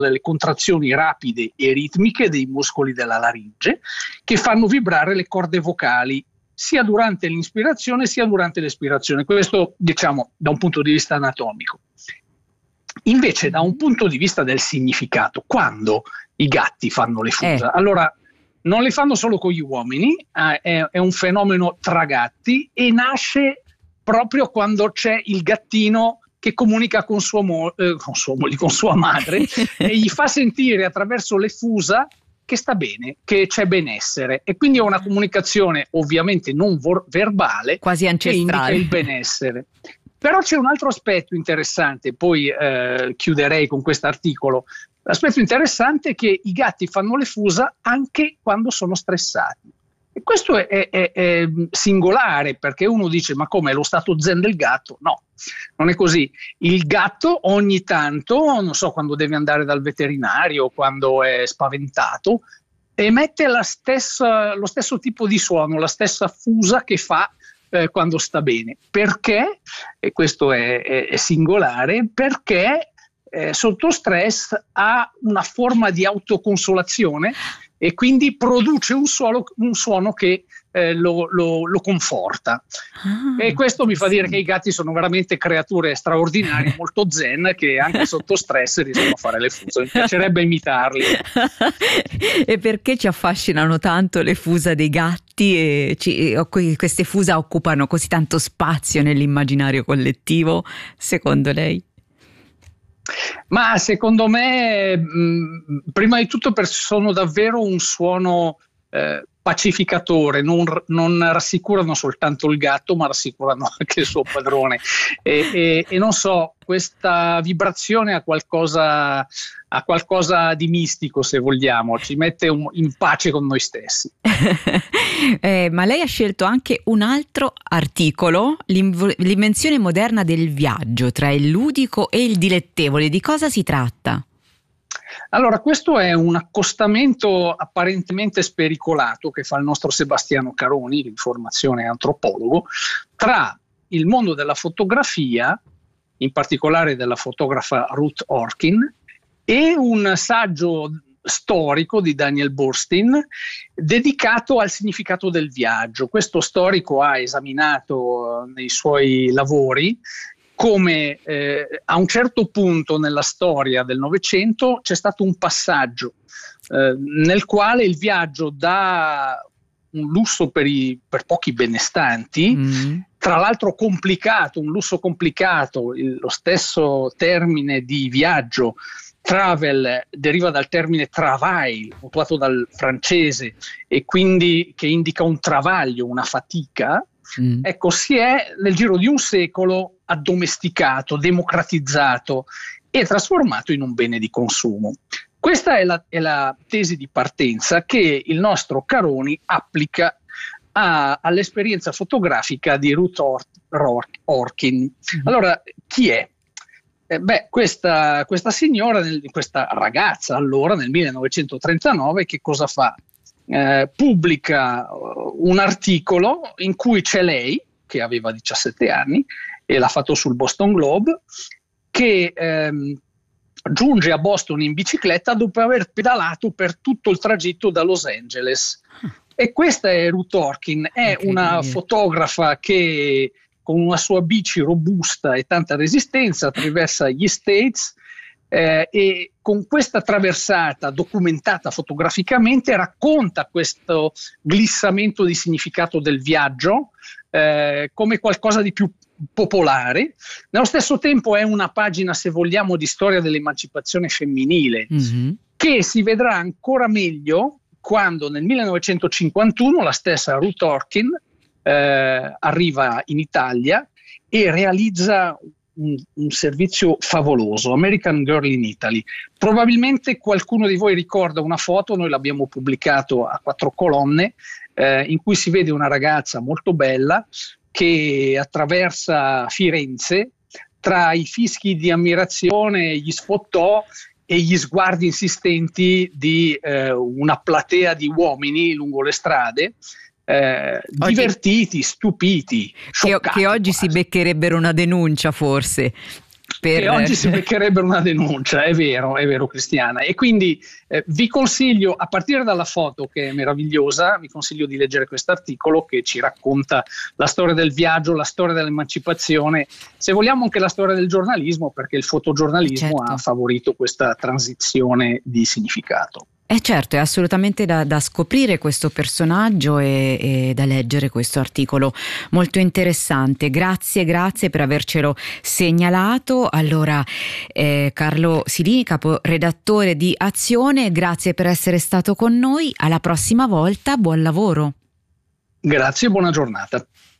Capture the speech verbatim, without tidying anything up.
delle contrazioni rapide e ritmiche dei muscoli della laringe che fanno vibrare le corde vocali sia durante l'inspirazione sia durante l'espirazione. Questo, diciamo, da un punto di vista anatomico. Invece, da un punto di vista del significato, quando i gatti fanno le fusa? Eh. Allora, non le fanno solo con gli uomini, eh, è, è un fenomeno tra gatti e nasce proprio quando c'è il gattino che comunica con sua, mo- eh, con sua, moglie, con sua madre e gli fa sentire attraverso le fusa che sta bene, che c'è benessere, e quindi è una comunicazione ovviamente non vor- verbale, quasi ancestrale, che indica il benessere. Però c'è un altro aspetto interessante, poi eh, chiuderei con questo articolo. L'aspetto interessante è che i gatti fanno le fusa anche quando sono stressati. E questo è, è, è, è singolare, perché uno dice: ma come, è lo stato zen del gatto? No, non è così. Il gatto ogni tanto, non so, quando deve andare dal veterinario, quando è spaventato, emette la stessa, lo stesso tipo di suono, la stessa fusa che fa eh, quando sta bene. Perché? E questo è, è, è singolare, perché eh, sotto stress ha una forma di autoconsolazione e quindi produce un suono, un suono che eh, lo, lo, lo conforta. Ah, e questo mi fa dire che i gatti sono veramente creature straordinarie, molto zen, che anche sotto stress riescono a fare le fusa. Mi piacerebbe imitarli. E perché ci affascinano tanto le fusa dei gatti e ci, queste fusa occupano così tanto spazio nell'immaginario collettivo, secondo lei? Ma secondo me, mh, prima di tutto, per, sono davvero un suono eh, pacificatore, non, non rassicurano soltanto il gatto, ma rassicurano anche il suo padrone. E, e, e non so, questa vibrazione ha qualcosa, ha qualcosa di mistico, se vogliamo, ci mette un, in pace con noi stessi. eh, ma lei ha scelto anche un altro articolo, l'invenzione moderna del viaggio tra il ludico e il dilettevole. Di cosa si tratta? Allora, questo è un accostamento apparentemente spericolato che fa il nostro Sebastiano Caroni, di formazione antropologo, tra il mondo della fotografia, in particolare della fotografa Ruth Orkin, e un saggio storico di Daniel Burstein dedicato al significato del viaggio. Questo storico ha esaminato nei suoi lavori come eh, a un certo punto nella storia del Novecento c'è stato un passaggio eh, nel quale il viaggio dà un lusso per, i, per pochi benestanti, mm. tra l'altro complicato, un lusso complicato. Il, lo stesso termine di viaggio, travel, deriva dal termine travail, mutuato dal francese, e quindi che indica un travaglio, una fatica. Mm. Ecco, si è nel giro di un secolo addomesticato, democratizzato e trasformato in un bene di consumo. Questa è la, è la tesi di partenza che il nostro Caroni applica a, all'esperienza fotografica di Ruth Or- Or- Orkin. Mm-hmm. Allora, chi è? Eh, beh, questa, questa signora, nel, questa ragazza allora, nel millenovecentotrentanove, che cosa fa? Eh, pubblica un articolo in cui c'è lei, che aveva diciassette anni, e l'ha fatto sul Boston Globe, che ehm, giunge a Boston in bicicletta dopo aver pedalato per tutto il tragitto da Los Angeles. E questa è Ruth Orkin, è una fotografa che con una sua bici robusta e tanta resistenza attraversa gli States, eh, e con questa traversata documentata fotograficamente racconta questo glissamento di significato del viaggio eh, come qualcosa di più popolare. Nello stesso tempo è una pagina, se vogliamo, di storia dell'emancipazione femminile, mm-hmm. che si vedrà ancora meglio quando nel millenovecentocinquantuno la stessa Ruth Orkin eh, arriva in Italia e realizza un, un servizio favoloso, American Girl in Italy. Probabilmente qualcuno di voi ricorda una foto, noi l'abbiamo pubblicato a quattro colonne, eh, in cui si vede una ragazza molto bella che attraversa Firenze tra i fischi di ammirazione, gli sfottò e gli sguardi insistenti di eh, una platea di uomini lungo le strade, eh, oggi, divertiti, stupiti, che, che oggi quasi si beccherebbero una denuncia, forse. Per... Che oggi si beccherebbero una denuncia, è vero, è vero Cristiana. E quindi eh, vi consiglio, a partire dalla foto che è meravigliosa, vi consiglio di leggere questo articolo che ci racconta la storia del viaggio, la storia dell'emancipazione, se vogliamo anche la storia del giornalismo, perché il fotogiornalismo certo. ha favorito questa transizione di significato. Eh certo, è assolutamente da, da scoprire questo personaggio e, e da leggere questo articolo molto interessante. Grazie, grazie per avercelo segnalato. Allora, eh, Carlo Silini, caporedattore di Azione, grazie per essere stato con noi. Alla prossima volta, buon lavoro. Grazie e buona giornata.